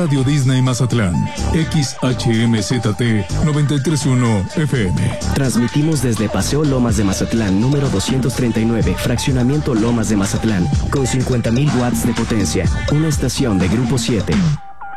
Radio Disney Mazatlán, XHMZT 931 FM. Transmitimos desde Paseo Lomas de Mazatlán, número 239, Fraccionamiento Lomas de Mazatlán, con 50.000 watts de potencia. Una estación de Grupo 7.